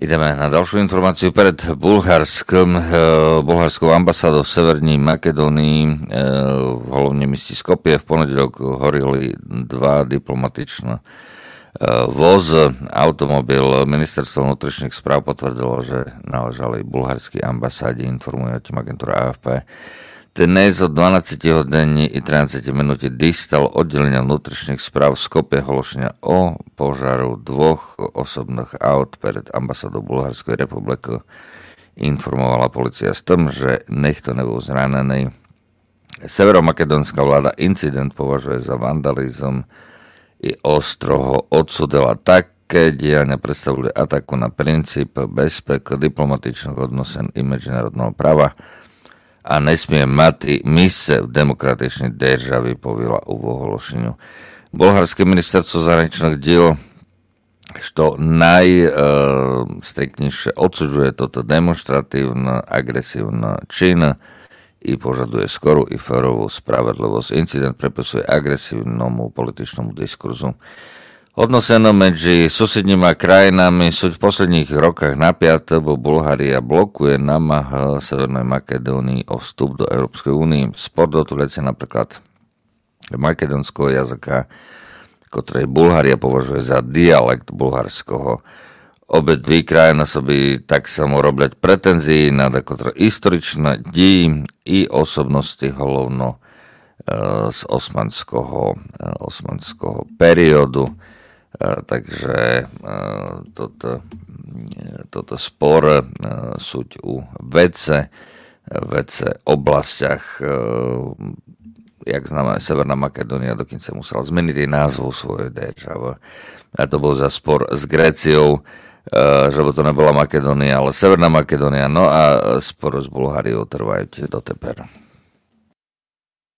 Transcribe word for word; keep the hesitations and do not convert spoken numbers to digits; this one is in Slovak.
Ideme na ďalšiu informáciu. Pred Bulharskom, bulharskou ambasádou v Severnej Makedónii v hlavnom meste Skopje v ponedeľok horili dva diplomatičné voz. Automobil Ministerstvo vnútorných správ potvrdilo, že náležali bulharskej ambasáde, informuje o tým agentúra á ef pé. Dnes o dvanásť hodín i tridsať minút distal oddelenia vnútorných správ Skopje hlášenia o požaru dvoch osobných aut pred ambasádou Bulharskej republiky. Informovala polícia s tým, že niekto nebol zranený. Severomakedonská vláda incident považuje za vandalizm i ostro ho odsudila. Také diania predstavili ataku na princíp bezpek, diplomatičných odnosen i medzinárodného práva a nesmie mať mise v demokratičnej državi, povila u ohlášeniu. Bulharské ministerstvo zahraničných diel što najstriktnejšie odsudzuje toto demonstratívne, agresívne čin i požaduje skorú i férovú spravedlivosť. Incident prepisuje agresívnemu političnému diskurzu. Odnoseno medzi susednými krajinami sú v posledných rokoch napäté, bo Bulharia blokuje námah Severnej Makedónii o vstup do Európskej únie. Spor dotúľací napríklad makedonského jazyka, ktorý Bulharia považuje za dialekt bulharského. Obe dví krajiny sobі tak samo roблять претензії на декотре історичне дії і особності головно з османського, османського періоду. Takže toto, toto spor súť u vece, vece oblastiach, jak známe, Severná Makedónia dokonca musela zmeniť názvu svojej državy. A to bol za spor s Gréciou, že by to nebola Makedónia, ale Severná Makedónia. No a spor s Bulháriou trvajú do teper.